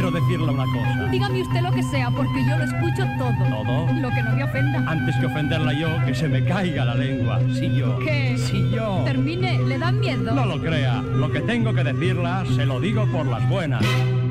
quiero decirle una cosa. Dígame usted lo que sea, porque yo lo escucho todo. ¿Todo? Lo que no me ofenda. Antes que ofenderla yo, que se me caiga la lengua. Si yo. ¿Qué? Si yo. Termine, ¿le dan miedo? No lo crea. Lo que tengo que decirla, se lo digo por las buenas.